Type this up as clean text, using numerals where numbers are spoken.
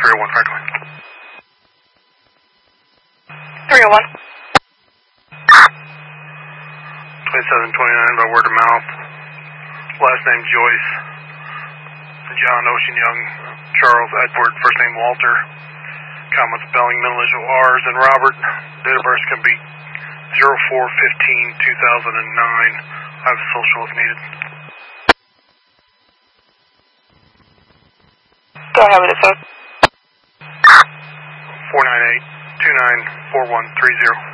301 Franklin. 301. 2729 by word of mouth. Last name Joyce. John Ocean Young. Charles Edward. First name Walter. Common spelling, middle initial R's. And Robert. Date of birth can be 04/15/2009. I have a social if needed. Go ahead with it, sir. 498-294130.